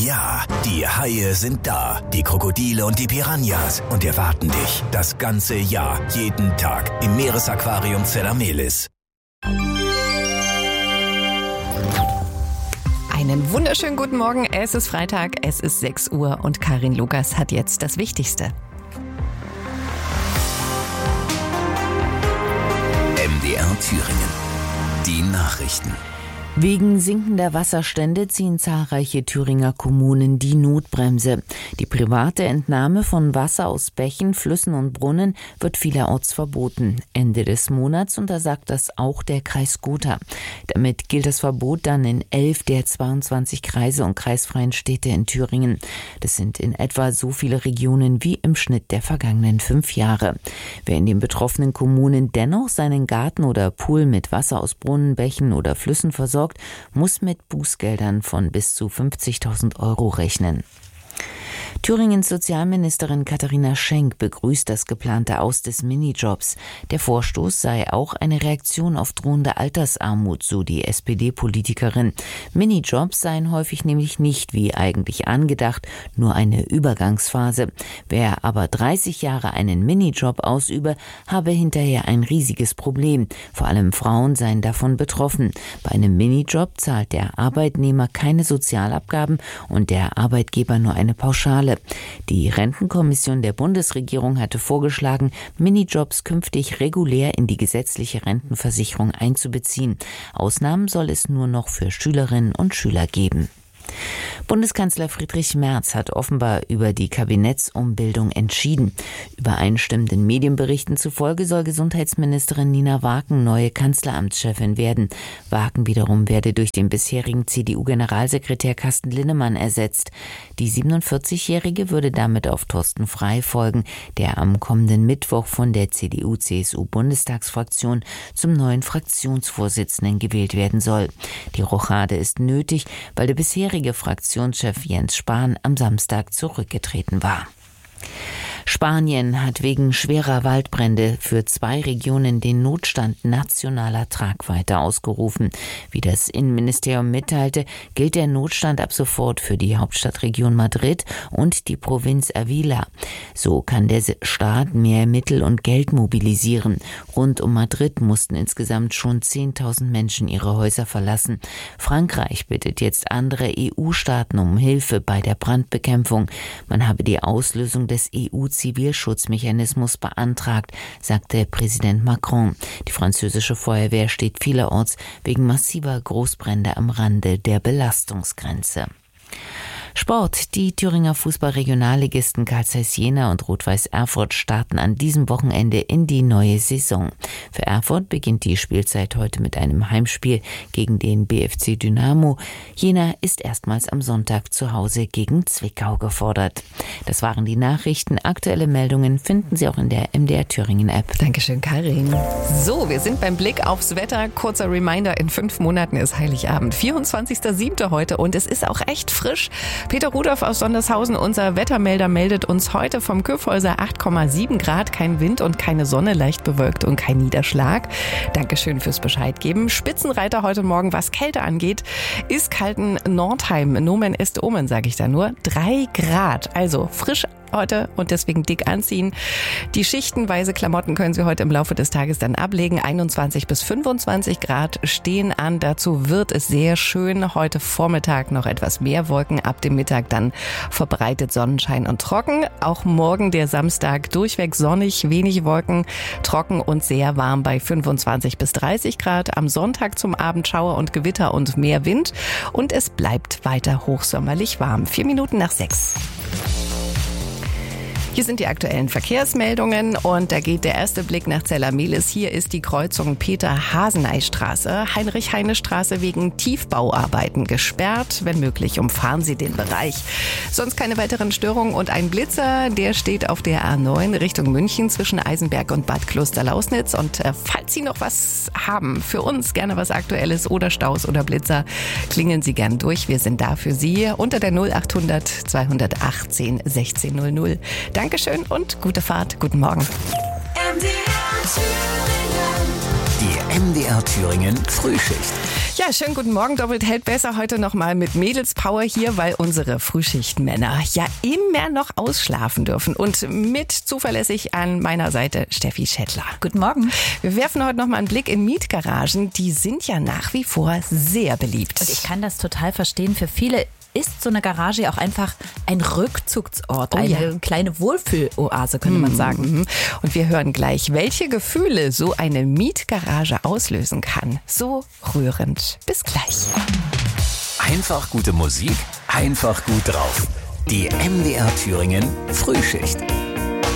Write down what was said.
Ja, die Haie sind da, die Krokodile und die Piranhas und erwarten dich das ganze Jahr, jeden Tag im Meeresaquarium Zella-Mehlis. Einen wunderschönen guten Morgen, es ist Freitag, es ist 6 Uhr und Karin Lukas hat jetzt das Wichtigste. MDR Thüringen. Die Nachrichten. Wegen sinkender Wasserstände ziehen zahlreiche Thüringer Kommunen die Notbremse. Die private Entnahme von Wasser aus Bächen, Flüssen und Brunnen wird vielerorts verboten. Ende des Monats untersagt das auch der Kreis Gotha. Damit gilt das Verbot dann in 11 der 22 Kreise und kreisfreien Städte in Thüringen. Das sind in etwa so viele Regionen wie im Schnitt der vergangenen 5 Jahre. Wer in den betroffenen Kommunen dennoch seinen Garten oder Pool mit Wasser aus Brunnen, Bächen oder Flüssen versorgt, muss mit Bußgeldern von bis zu 50.000 € rechnen. Thüringens Sozialministerin Katharina Schenk begrüßt das geplante Aus des Minijobs. Der Vorstoß sei auch eine Reaktion auf drohende Altersarmut, so die SPD-Politikerin. Minijobs seien häufig nämlich nicht, wie eigentlich angedacht, nur eine Übergangsphase. Wer aber 30 Jahre einen Minijob ausübe, habe hinterher ein riesiges Problem. Vor allem Frauen seien davon betroffen. Bei einem Minijob zahlt der Arbeitnehmer keine Sozialabgaben und der Arbeitgeber nur eine Pauschale. Die Rentenkommission der Bundesregierung hatte vorgeschlagen, Minijobs künftig regulär in die gesetzliche Rentenversicherung einzubeziehen. Ausnahmen soll es nur noch für Schülerinnen und Schüler geben. Bundeskanzler Friedrich Merz hat offenbar über die Kabinettsumbildung entschieden. Übereinstimmenden Medienberichten zufolge soll Gesundheitsministerin Nina Waken neue Kanzleramtschefin werden. Waken wiederum werde durch den bisherigen CDU-Generalsekretär Carsten Linnemann ersetzt. Die 47-Jährige würde damit auf Thorsten Frey folgen, der am kommenden Mittwoch von der CDU-CSU-Bundestagsfraktion zum neuen Fraktionsvorsitzenden gewählt werden soll. Die Rochade ist nötig, weil der bisherige Fraktionschef Jens Spahn am Samstag zurückgetreten war. Spanien hat wegen schwerer Waldbrände für 2 Regionen den Notstand nationaler Tragweite ausgerufen. Wie das Innenministerium mitteilte, gilt der Notstand ab sofort für die Hauptstadtregion Madrid und die Provinz Ávila. So kann der Staat mehr Mittel und Geld mobilisieren. Rund um Madrid mussten insgesamt schon 10.000 Menschen ihre Häuser verlassen. Frankreich bittet jetzt andere EU-Staaten um Hilfe bei der Brandbekämpfung. Man habe die Auslösung des EU-Zivilschutzmechanismus beantragt, sagte Präsident Macron. Die französische Feuerwehr steht vielerorts wegen massiver Großbrände am Rande der Belastungsgrenze. Sport. Die Thüringer Fußball-Regionalligisten Carl Zeiss Jena und Rot-Weiß Erfurt starten an diesem Wochenende in die neue Saison. Für Erfurt beginnt die Spielzeit heute mit einem Heimspiel gegen den BFC Dynamo. Jena ist erstmals am Sonntag zu Hause gegen Zwickau gefordert. Das waren die Nachrichten. Aktuelle Meldungen finden Sie auch in der MDR Thüringen App. Dankeschön, Karin. So, wir sind beim Blick aufs Wetter. Kurzer Reminder, in 5 Monaten ist Heiligabend. 24.07. heute und es ist auch echt frisch. Peter Rudolph aus Sondershausen, unser Wettermelder, meldet uns heute vom Kyffhäuser 8,7 Grad, kein Wind und keine Sonne, leicht bewölkt und kein Niederschlag. Dankeschön fürs Bescheid geben. Spitzenreiter heute Morgen, was Kälte angeht, ist kalten Nordheim. Nomen est omen, sage ich da nur. 3 Grad, also frisch heute und deswegen dick anziehen. Die schichtenweise Klamotten können Sie heute im Laufe des Tages dann ablegen. 21 bis 25 Grad stehen an. Dazu wird es sehr schön. Heute Vormittag noch etwas mehr Wolken. Ab dem Mittag dann verbreitet Sonnenschein und trocken. Auch morgen, der Samstag, durchweg sonnig, wenig Wolken, trocken und sehr warm bei 25 bis 30 Grad. Am Sonntag zum Abend Schauer und Gewitter und mehr Wind. Und es bleibt weiter hochsommerlich warm. 4 Minuten nach 6. Hier sind die aktuellen Verkehrsmeldungen und da geht der erste Blick nach Zella-Mehlis. Hier ist die Kreuzung Peter-Haseney-Straße, Heinrich-Heine-Straße wegen Tiefbauarbeiten gesperrt. Wenn möglich, umfahren Sie den Bereich. Sonst keine weiteren Störungen und ein Blitzer, der steht auf der A9 Richtung München zwischen Eisenberg und Bad Klosterlausnitz. Und falls Sie noch was haben für uns, gerne was Aktuelles oder Staus oder Blitzer, klingeln Sie gern durch. Wir sind da für Sie unter der 0800 218 1600. Dankeschön und gute Fahrt. Guten Morgen. Die MDR Thüringen Frühschicht. Ja, schönen guten Morgen. Doppelt hält besser heute nochmal mit Mädelspower hier, weil unsere Frühschichtmänner ja immer noch ausschlafen dürfen. Und mit zuverlässig an meiner Seite Steffi Schettler. Guten Morgen. Wir werfen heute nochmal einen Blick in Mietgaragen. Die sind ja nach wie vor sehr beliebt. Und ich kann das total verstehen. Für viele ist so eine Garage auch einfach ein Rückzugsort, eine kleine Wohlfühloase, könnte man sagen. Und wir hören gleich, welche Gefühle so eine Mietgarage auslösen kann. So rührend. Bis gleich. Einfach gute Musik, einfach gut drauf. Die MDR Thüringen Frühschicht.